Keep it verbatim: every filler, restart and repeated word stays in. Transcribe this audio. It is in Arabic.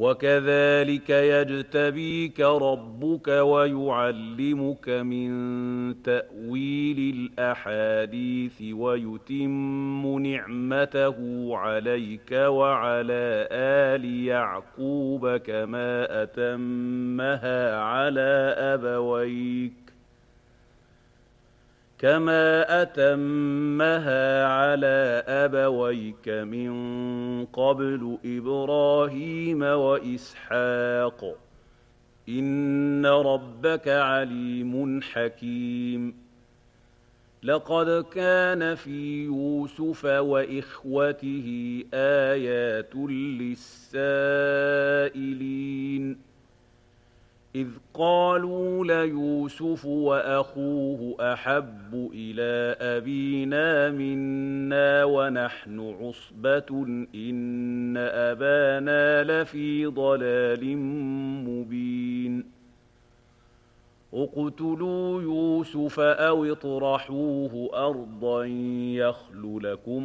وكذلك يجتبيك ربك ويعلمك من تأويل الأحاديث ويتم نعمته عليك وعلى آل يعقوب كما أتمها على أبويك كما أتمها على أبويك من قبل إبراهيم وإسحاق إن ربك عليم حكيم لقد كان في يوسف وإخوته آيات للسائلين إذ قالوا ليوسف وأخوه أحب إلى أبينا منا ونحن عصبة إن أبانا لفي ضلال مبين اقتلوا يوسف أو اطرحوه أرضا يخل لكم